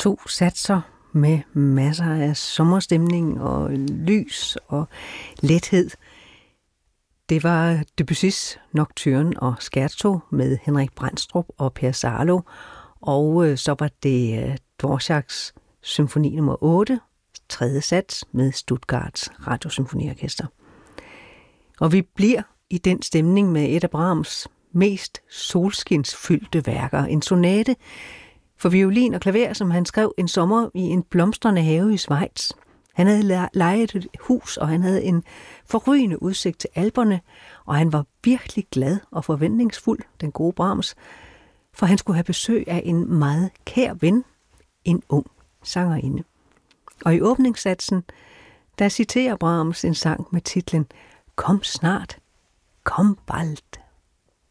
2 satser med masser af sommerstemning og lys og lethed. Det var Debussys Nocturne og Scherzo med Henrik Branstrup og Per Sarlo, og så var det Dvoráks symfoni nummer 8, 3. sats med Stuttgarts Radiosymfoniorkester. Og vi bliver i den stemning med et af Brahms mest solskinsfyldte værker, en sonate for violin og klaver, som han skrev en sommer i en blomstrende have i Schweiz. Han havde lejet et hus, og han havde en forrygende udsigt til Alperne, og han var virkelig glad og forventningsfuld, den gode Brahms, for han skulle have besøg af en meget kær ven, en ung sangerinde. Og i åbningssatsen, der citerer Brahms en sang med titlen Kom snart, kom bald.